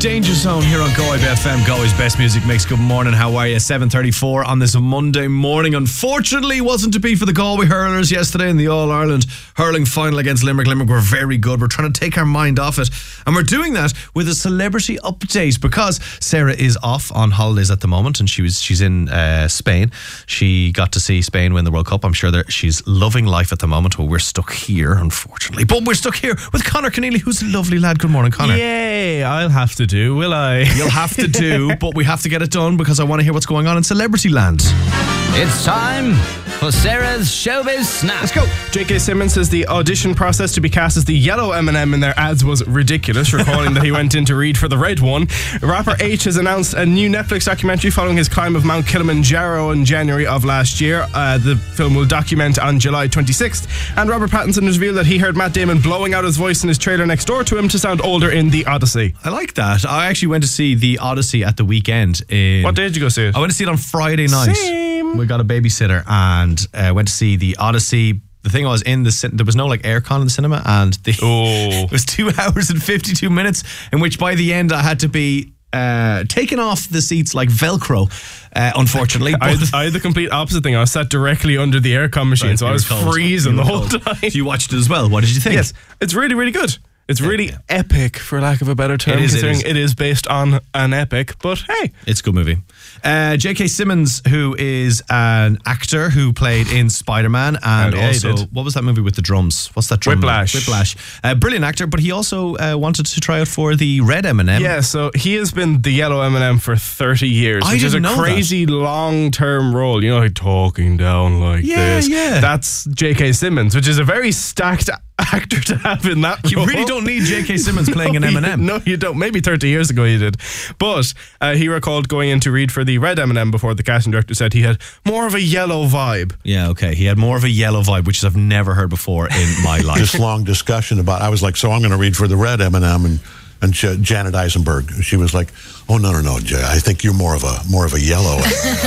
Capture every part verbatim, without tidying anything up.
Danger Zone here on Galway F M, Galway's best music mix. Good morning, how are you? seven thirty-four on this Monday morning. Unfortunately, wasn't to be for the Galway hurlers yesterday in the All-Ireland hurling final against Limerick. Limerick were very good. We're trying to take our mind off it, and we're doing that with a celebrity update because Sarah is off on holidays at the moment, and she was she's in uh, Spain. She got to see Spain win the World Cup. I'm sure that she's loving life at the moment. Well, we're stuck here, unfortunately, but we're stuck here with Conor Keneally, who's a lovely lad. Good morning, Conor. Yay, I'll have to do, will I? You'll have to do, but we have to get it done because I want to hear what's going on in celebrity land. It's time for Sarah's Showbiz Snap. Let's go. J K. Simmons says the audition process to be cast as the yellow M and M in their ads was ridiculous, recalling that he went in to read for the red one. Rapper H has announced a new Netflix documentary following his climb of Mount Kilimanjaro in January of last year. Uh, the film will document on July twenty-sixth. And Robert Pattinson has revealed that he heard Matt Damon blowing out his voice in his trailer next door to him to sound older in The Odyssey. I like that. I actually went to see The Odyssey at the weekend. In, what day did you go see it? I went to see it on Friday night. Same. We got a babysitter and uh, went to see The Odyssey. The thing was, in the cin- there was no like aircon in the cinema, and the oh. it was two hours and fifty-two minutes, in which by the end I had to be uh, taken off the seats like Velcro. Uh, unfortunately, I had, the, I had the complete opposite thing. I was sat directly under the aircon machine, right, so I was cold. freezing the whole cold. time. So you watched it as well. What did you think? Yes, it's really, really good. It's really yeah. epic, for lack of a better term, it is, considering it is. it is based on an epic. But hey, it's a good movie. Uh, J K. Simmons, who is an actor who played in Spider-Man, and oh, yeah, also what was that movie with the drums? What's that drum? Whiplash. Movie? Whiplash. Uh, brilliant actor, but he also uh, wanted to try out for the red M and M. Yeah, so he has been the yellow M and M for thirty years, I which is a know crazy that. long-term role. You know, like talking down like yeah, this. Yeah, that's J K. Simmons, which is a very stacked actor to have in that you role. really don't need J K. Simmons playing no, an M and M. No, you don't. Maybe thirty years ago you did. But uh, he recalled going in to read for the red M and M before the casting director said he had more of a yellow vibe. Yeah, okay. He had more of a yellow vibe, which I've never heard before in my life. This long discussion about, I was like, so I'm going to read for the red M and M, and and J- Janet Eisenberg, she was like, oh, no, no, no, Jay, I think you're more of a more of a yellow.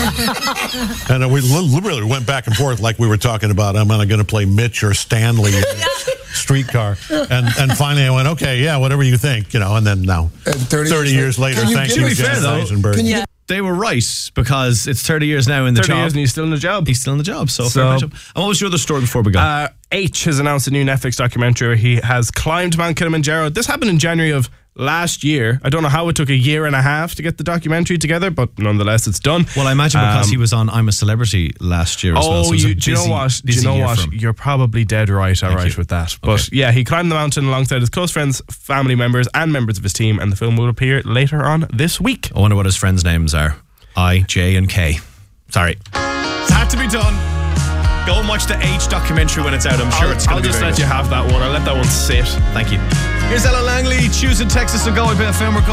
And we literally went back and forth like we were talking about, am I going to play Mitch or Stanley in Streetcar? And and finally I went, okay, yeah, whatever you think, you know, and then now, and thirty, thirty years later, you thanks to Janet Eisenberg. Can you, They were right, because it's thirty years now in the thirty job. years and he's still in the job. He's still in the job, so, so fair job. And what was your other story before we go? Uh, H has announced a new Netflix documentary where he has climbed Mount Kilimanjaro. This happened in January of last year. I don't know how it took a year and a half to get the documentary together, but nonetheless, it's done. Well, I imagine because um, he was on I'm a Celebrity last year as oh, well. So you, do you know what? Do you know what? You're probably dead right, all right, with that. But okay. yeah, he climbed the mountain alongside his close friends, family members, and members of his team, and the film will appear later on this week. I wonder what his friends' names are. I, J, and K. Sorry. It's had to be done. Go and watch the H documentary when it's out. I'm sure I'll, it's going I'll to be just very let good. you have that one. I'll let that one sit. Thank you. Here's Ella Langley, choosing Texas and Galway F M. We're